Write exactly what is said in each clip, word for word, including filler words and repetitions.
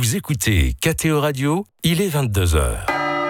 Vous écoutez K T O Radio, il est vingt-deux heures.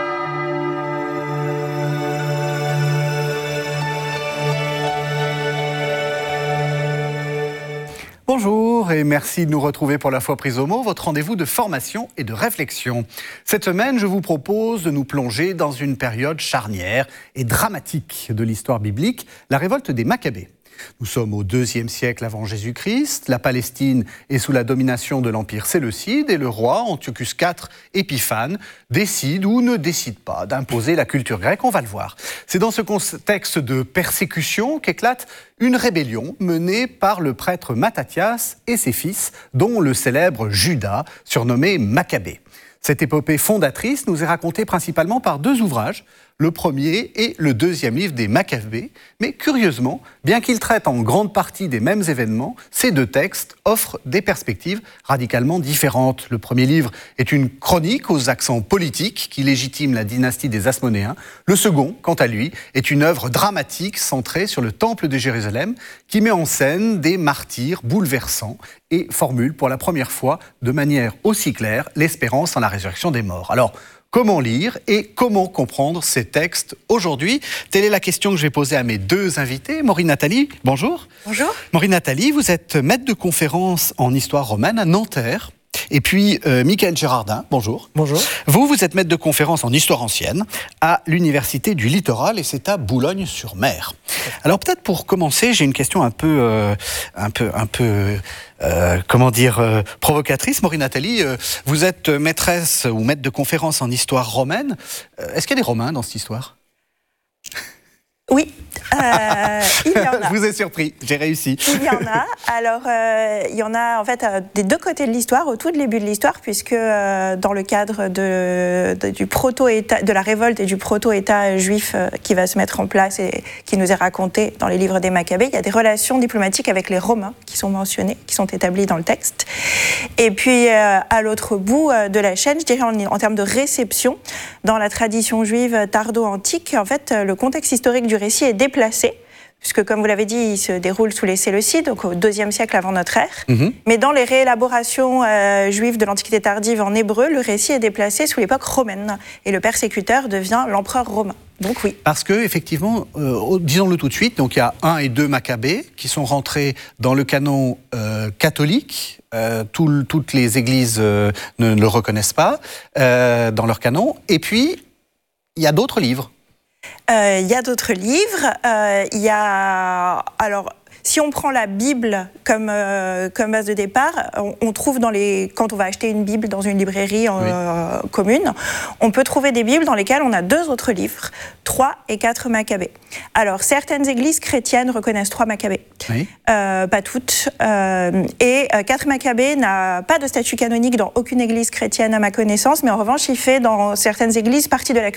Bonjour et merci de nous retrouver pour La Foi prise au mot, votre rendez-vous de formation et de réflexion. Cette semaine, je vous propose de nous plonger dans une période charnière et dramatique de l'histoire biblique, la révolte des Maccabées. Nous sommes au deuxième siècle avant Jésus-Christ, la Palestine est sous la domination de l'Empire séleucide et le roi Antiochus quatre Épiphane décide ou ne décide pas d'imposer la culture grecque, on va le voir. C'est dans ce contexte de persécution qu'éclate une rébellion menée par le prêtre Mattathias et ses fils, dont le célèbre Judas, surnommé Maccabée. Cette épopée fondatrice nous est racontée principalement par deux ouvrages, le premier et le deuxième livre des Maccabées. Mais curieusement, bien qu'ils traitent en grande partie des mêmes événements, ces deux textes offrent des perspectives radicalement différentes. Le premier livre est une chronique aux accents politiques qui légitime la dynastie des Asmonéens. Le second, quant à lui, est une œuvre dramatique centrée sur le temple de Jérusalem qui met en scène des martyrs bouleversants et formule pour la première fois, de manière aussi claire, l'espérance en la résurrection des morts. Alors, comment lire et comment comprendre ces textes aujourd'hui? Telle est la question que je vais poser à mes deux invités. Maureen Nathalie, bonjour. Bonjour. Maureen Nathalie, vous êtes maître de conférence en histoire romaine à Nanterre. Et puis, euh, Michael Gérardin, bonjour. Bonjour. Vous, vous êtes maître de conférence en histoire ancienne à l'Université du Littoral et c'est à Boulogne-sur-Mer. Alors peut-être pour commencer, j'ai une question un peu, euh, un peu, un peu, euh, comment dire, euh, provocatrice. Maureen Nathalie, euh, vous êtes maîtresse ou maître de conférence en histoire romaine. Euh, est-ce qu'il y a des Romains dans cette histoire ? Oui, euh, il y en a. Je vous ai surpris, j'ai réussi. Il y en a. Alors, euh, il y en a en fait euh, des deux côtés de l'histoire, au tout début de l'histoire, puisque euh, dans le cadre de, de, du proto-État, de la révolte et du proto-État juif euh, qui va se mettre en place et qui nous est raconté dans les livres des Maccabées, il y a des relations diplomatiques avec les Romains qui sont mentionnées, qui sont établies dans le texte. Et puis, euh, à l'autre bout euh, de la chaîne, je dirais en, en termes de réception, dans la tradition juive tardo-antique, en fait, le contexte historique du récit est déplacé, puisque comme vous l'avez dit, il se déroule sous les Séleucides, donc au deuxième siècle avant notre ère. Mm-hmm. Mais dans les réélaborations euh, juives de l'Antiquité tardive en hébreu, le récit est déplacé sous l'époque romaine, et le persécuteur devient l'empereur romain. Donc oui. Parce que effectivement, euh, disons-le tout de suite, donc il y a un et deux Maccabées qui sont rentrés dans le canon euh, catholique. Euh, tout, toutes les églises euh, ne, ne le reconnaissent pas euh, dans leur canon. Et puis, il y a d'autres livres. Il euh, y a d'autres livres. Il euh, y a... Alors, si on prend la Bible comme, euh, comme base de départ, on, on trouve dans les... Quand on va acheter une Bible dans une librairie euh, oui. commune, on peut trouver des Bibles dans lesquelles on a deux autres livres, trois et quatre Maccabées. Alors, certaines églises chrétiennes reconnaissent trois Maccabées, oui. euh, pas toutes. Euh, et euh, quatre Maccabées n'a pas de statut canonique dans aucune église chrétienne à ma connaissance, mais en revanche, il fait dans certaines églises partie de la